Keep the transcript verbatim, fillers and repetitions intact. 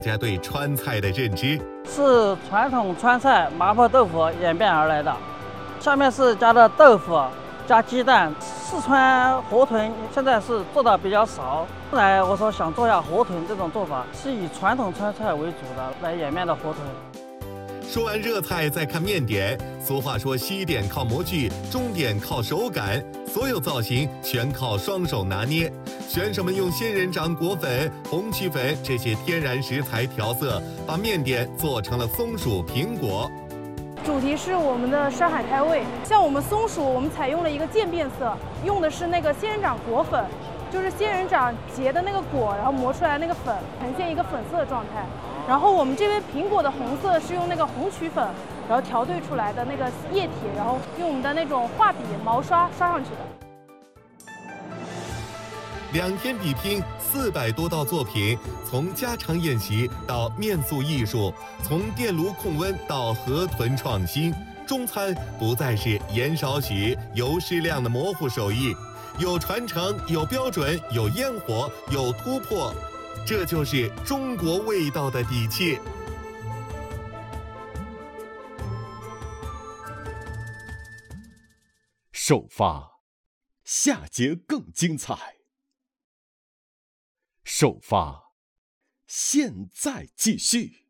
大家对川菜的认知是传统川菜麻婆豆腐演变而来的。下面是加的豆腐，加鸡蛋。四川河豚现在是做的比较少，后来我说想做下河豚这种做法，是以传统川菜为主的来演变的河豚。 说完热菜，再看面点。俗话说，西点靠模具，中点靠手感，所有造型全靠双手拿捏。选手们用仙人掌果粉、红曲粉这些天然食材调色，把面点做成了松鼠苹果。 主题是我们的山海开胃，像我们松鼠，我们采用了一个渐变色，用的是那个仙人掌果粉，就是仙人掌结的那个果，然后磨出来那个粉，呈现一个粉色的状态。然后我们这边苹果的红色是用那个红曲粉，然后调兑出来的那个液体，然后用我们的那种画笔毛刷刷上去的。 两天比拼四百多道作品，从家常宴席到面塑艺术，从电炉控温到河豚创新，中餐不再是盐少许、油适量的模糊手艺，有传承，有标准，有烟火，有突破，这就是中国味道的底气。 首发，下节更精彩。首发，现在继续。